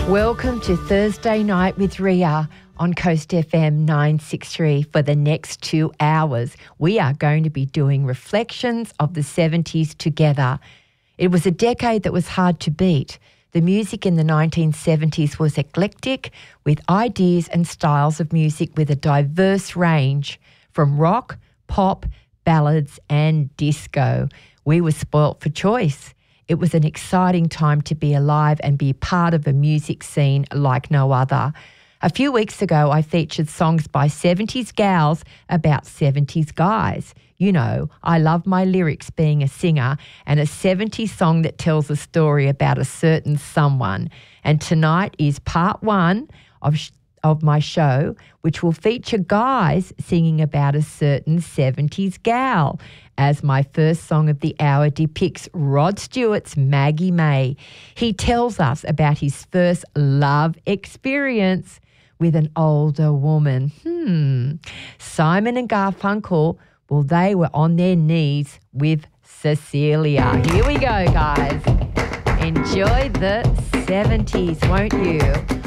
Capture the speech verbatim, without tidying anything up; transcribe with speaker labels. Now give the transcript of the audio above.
Speaker 1: Welcome to Thursday Night with Ria on Coast F M nine sixty-three. For the next two hours, we are going to be doing reflections of the seventies together. It was a decade that was hard to beat. The music in the nineteen seventies was eclectic, with ideas and styles of music with a diverse range, from rock, pop, ballads and disco. We were spoilt for choice. It was an exciting time to be alive and be part of a music scene like no other. A few weeks ago, I featured songs by seventies gals about seventies guys. You know, I love my lyrics being a singer, and a seventies song that tells a story about a certain someone. And tonight is part one of sh- of my show, which will feature guys singing about a certain seventies gal, as my first song of the hour depicts Rod Stewart's Maggie May. He tells us about his first love experience with an older woman. Hmm. Simon and Garfunkel, well, they were on their knees with Cecilia. Here we go, guys. Enjoy the seventies, won't you?